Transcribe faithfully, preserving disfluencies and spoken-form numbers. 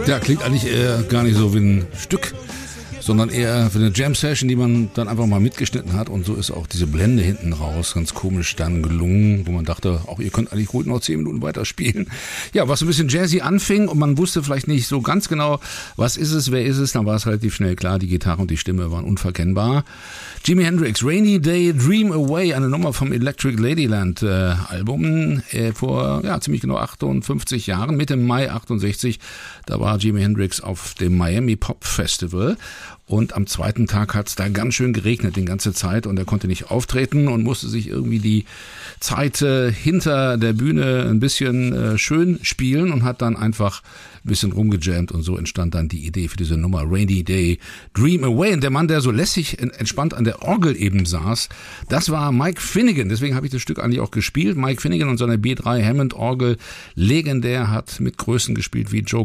Ja, klingt eigentlich eher gar nicht so wie ein Stück, sondern eher für eine Jam-Session, die man dann einfach mal mitgeschnitten hat. Und so ist auch diese Blende hinten raus ganz komisch dann gelungen, wo man dachte, auch ihr könnt eigentlich gut noch zehn Minuten weiterspielen. Ja, was ein bisschen jazzy anfing und man wusste vielleicht nicht so ganz genau, was ist es, wer ist es, dann war es relativ schnell klar, die Gitarre und die Stimme waren unverkennbar. Jimi Hendrix, Rainy Day, Dream Away, eine Nummer vom Electric Ladyland äh, Album äh, vor ja ziemlich genau achtundfünfzig Jahren, Mitte Mai achtundsechzig, da war Jimi Hendrix auf dem Miami Pop Festival und am zweiten Tag hat es da ganz schön geregnet die ganze Zeit und er konnte nicht auftreten und musste sich irgendwie die Zeit äh, hinter der Bühne ein bisschen äh, schön spielen und hat dann einfach ein bisschen rumgejammt und so entstand dann die Idee für diese Nummer Rainy Day, Dream Away. Und der Mann, der so lässig entspannt an der Orgel eben saß, das war Mike Finnegan. Deswegen habe ich das Stück eigentlich auch gespielt. Mike Finnegan und seine B drei Hammond Orgel, legendär, hat mit Größen gespielt wie Joe